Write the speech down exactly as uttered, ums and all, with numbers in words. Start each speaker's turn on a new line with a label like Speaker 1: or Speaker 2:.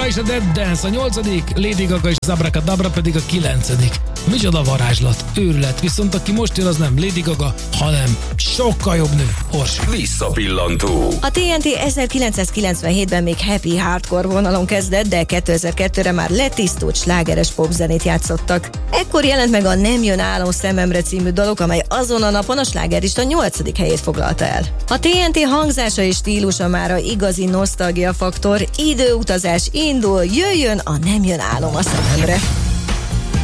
Speaker 1: és a Dead Dance a nyolcadik, Lady Gaga és az Abracadabra pedig a kilencedik. Micsoda varázslat, őrület, viszont aki most jön, az nem Lady Gaga, hanem sokkal jobb nő. Orsi.
Speaker 2: Visszapillantó.
Speaker 3: A té en té ezerkilencszázkilencvenhétben még happy hardcore vonalon kezdett, de kétezer-kettőre már letisztult slágeres popzenét játszottak. Ekkor jelent meg a Nem jön álom szememre című dalok, amely azon a napon a slágerlista nyolcadik helyét foglalta el. A té en té hangzása és stílusa már a igazi nosztalgia faktor, időutazás indul, jöjjön a Nem jön álom a szememre.